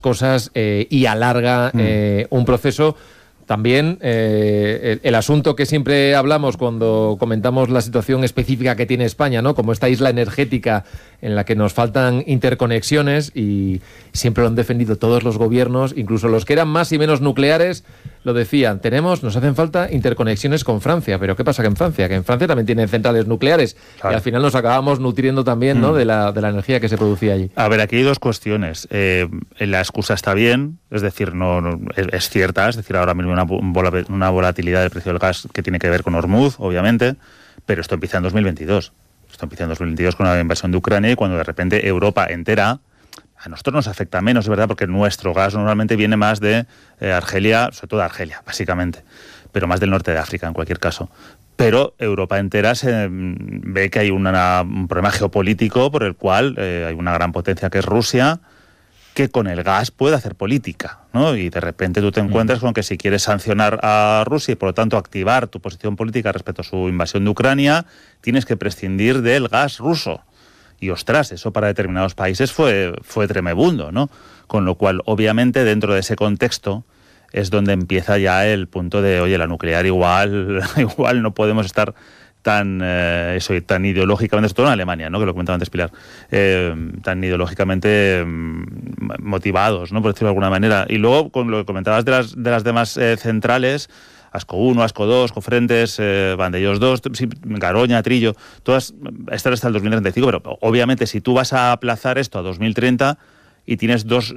cosas y alarga un proceso. También el asunto que siempre hablamos cuando comentamos la situación específica que tiene España, ¿no? Como esta isla energética en la que nos faltan interconexiones, y siempre lo han defendido todos los gobiernos, incluso los que eran más y menos nucleares, lo decían, nos hacen falta interconexiones con Francia. Pero ¿qué pasa que en Francia también tienen centrales nucleares? Claro. Y al final nos acabamos nutriendo también, ¿no? de la energía que se producía allí. A ver, aquí hay dos cuestiones. La excusa está bien, es decir, no es cierta, es decir, ahora mismo una volatilidad del precio del gas que tiene que ver con Hormuz, obviamente, pero esto empieza en 2022. Esto empieza en 2022 con la invasión de Ucrania, y cuando de repente Europa entera, a nosotros nos afecta menos, es verdad, porque nuestro gas normalmente viene más de Argelia, sobre todo de Argelia, básicamente, pero más del norte de África en cualquier caso. Pero Europa entera se ve que hay un problema geopolítico por el cual hay una gran potencia que es Rusia, que con el gas puede hacer política, ¿no? Y de repente tú te encuentras con que si quieres sancionar a Rusia y por lo tanto activar tu posición política respecto a su invasión de Ucrania, tienes que prescindir del gas ruso. Y ostras, eso para determinados países fue tremebundo, ¿no? Con lo cual, obviamente, dentro de ese contexto es donde empieza ya el punto de, oye, la nuclear igual no podemos estar tan ideológicamente, sobre todo en Alemania, ¿no? Que lo comentaba antes Pilar, tan ideológicamente motivados, ¿no? Por decirlo de alguna manera. Y luego, con lo que comentabas de las demás centrales, Asco 1, Asco 2, Cofrentes, Vandellós 2, sí, Garoña, Trillo, todas están hasta el 2035, pero obviamente si tú vas a aplazar esto a 2030 y tienes dos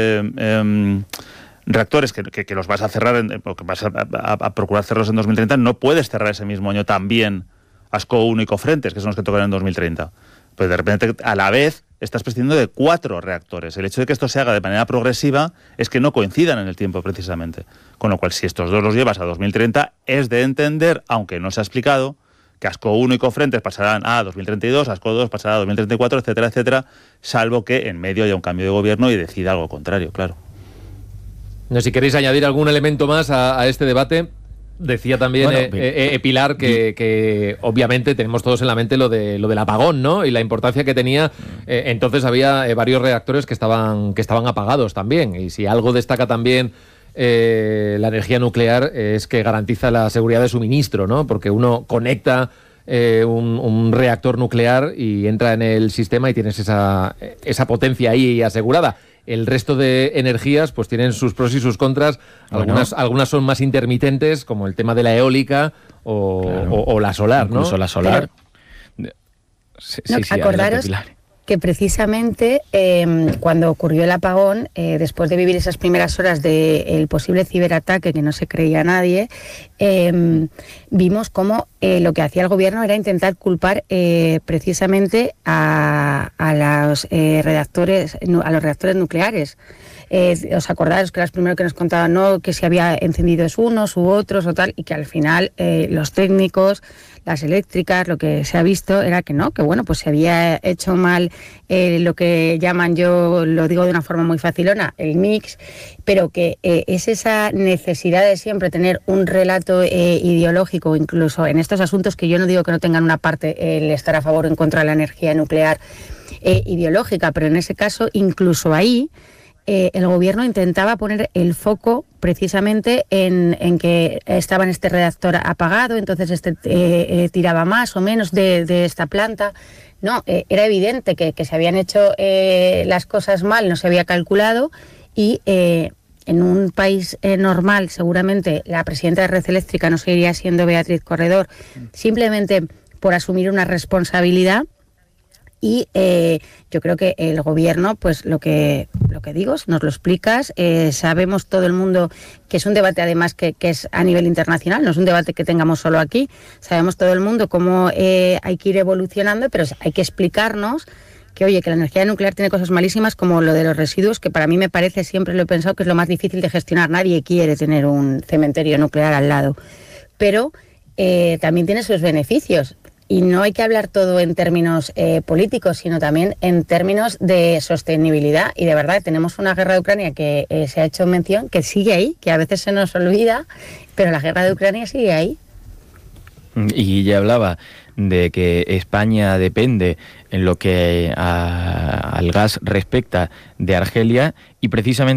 reactores que los vas a cerrar, o que vas a procurar cerrarlos en 2030, no puedes cerrar ese mismo año también Asco 1 y Cofrentes, que son los que tocan en 2030. Pues de repente, a la vez, estás prescindiendo de 4 reactores. El hecho de que esto se haga de manera progresiva es que no coincidan en el tiempo, precisamente. Con lo cual, si estos dos los llevas a 2030, es de entender, aunque no se ha explicado, que Asco 1 y Cofrentes pasarán a 2032, Asco 2 pasará a 2034, etcétera, etcétera, salvo que en medio haya un cambio de gobierno y decida algo contrario, claro. No, si queréis añadir algún elemento más a este debate. Decía también Pilar que obviamente tenemos todos en la mente lo del apagón, ¿no? Y la importancia que tenía. Entonces había varios reactores que estaban apagados también. Y si algo destaca también la energía nuclear es que garantiza la seguridad de suministro, ¿no? Porque uno conecta un reactor nuclear y entra en el sistema y tienes esa potencia ahí asegurada. El resto de energías pues tienen sus pros y sus contras. Algunas son más intermitentes, como el tema de la eólica o la solar, ¿no? Incluso la solar. Acordaros que precisamente cuando ocurrió el apagón, después de vivir esas primeras horas del posible ciberataque que no se creía nadie, vimos cómo lo que hacía el gobierno era intentar culpar precisamente a los reactores nucleares. ¿Os acordáis que los primeros que nos contaban que se había encendido unos u otros o tal, y que al final los técnicos, las eléctricas, lo que se ha visto era que no, que bueno, pues se había hecho mal lo que llaman, yo lo digo de una forma muy facilona, el mix, pero que es esa necesidad de siempre tener un relato ideológico, incluso en estos asuntos, que yo no digo que no tengan una parte el estar a favor o en contra de la energía nuclear ideológica, pero en ese caso, incluso ahí, el gobierno intentaba poner el foco precisamente en que estaba en este reactor apagado, entonces tiraba más o menos de esta planta. No, era evidente que se habían hecho las cosas mal, no se había calculado, y en un país normal seguramente la presidenta de Red Eléctrica no seguiría siendo Beatriz Corredor, simplemente por asumir una responsabilidad. Y yo creo que el gobierno, pues lo que digo, nos lo explicas, sabemos todo el mundo que es un debate además que es a nivel internacional, no es un debate que tengamos solo aquí, sabemos todo el mundo cómo hay que ir evolucionando, pero hay que explicarnos que, oye, que la energía nuclear tiene cosas malísimas como lo de los residuos, que para mí me parece, siempre lo he pensado, que es lo más difícil de gestionar. Nadie quiere tener un cementerio nuclear al lado, pero también tiene sus beneficios. Y no hay que hablar todo en términos políticos, sino también en términos de sostenibilidad. Y de verdad, tenemos una guerra de Ucrania que se ha hecho mención, que sigue ahí, que a veces se nos olvida, pero la guerra de Ucrania sigue ahí. Y ya hablaba de que España depende en lo que al gas respecta de Argelia, y precisamente